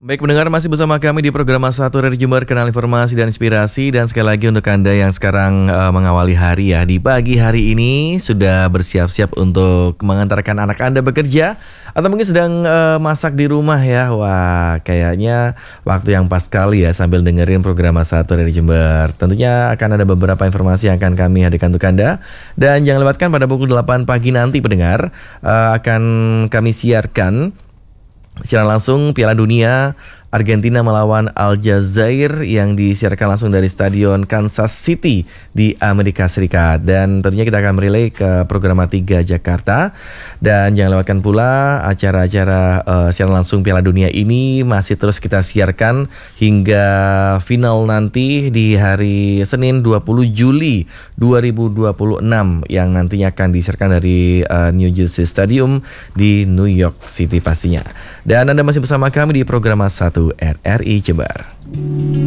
Baik pendengar, masih bersama kami di program Satu dari Jember, kenal informasi dan inspirasi. Dan sekali lagi untuk Anda yang sekarang mengawali hari ya, di pagi hari ini sudah bersiap-siap untuk mengantarkan anak Anda bekerja, atau mungkin sedang masak di rumah ya. Wah, kayaknya waktu yang pas sekali ya sambil dengerin program Satu dari Jember. Tentunya akan ada beberapa informasi yang akan kami hadirkan untuk Anda. Dan jangan lewatkan pada pukul 8 pagi nanti pendengar, akan kami siarkan secara langsung Piala Dunia Argentina melawan Aljazair yang disiarkan langsung dari Stadion Kansas City di Amerika Serikat. Dan tentunya kita akan merelay ke program 3 Jakarta. Dan jangan lewatkan pula acara-acara siaran langsung Piala Dunia ini masih terus kita siarkan hingga final nanti di hari Senin 20 Juli 2026 yang nantinya akan disiarkan dari New Jersey Stadium di New York City pastinya. Dan Anda masih bersama kami di program 1 RRI Jember.